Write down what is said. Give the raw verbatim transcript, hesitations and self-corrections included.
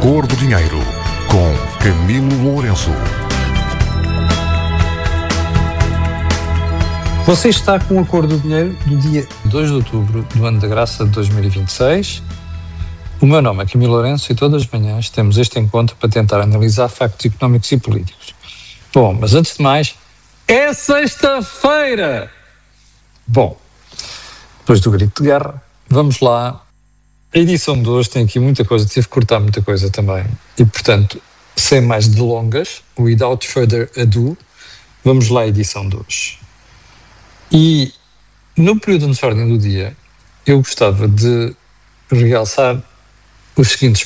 Cor do Dinheiro, com Camilo Lourenço. Você está com a Cor do Dinheiro do dia dois de outubro do ano da graça de dois mil e vinte e seis. O meu nome é Camilo Lourenço e todas as manhãs temos este encontro para tentar analisar factos económicos e políticos. Bom, mas antes de mais, é sexta-feira! Bom, depois do grito de guerra, vamos lá. A edição de hoje tem aqui muita coisa, tive que cortar muita coisa também. E, portanto, sem mais delongas, without further ado, vamos lá à edição de hoje. E, no período de ordem do dia, eu gostava de realçar os seguintes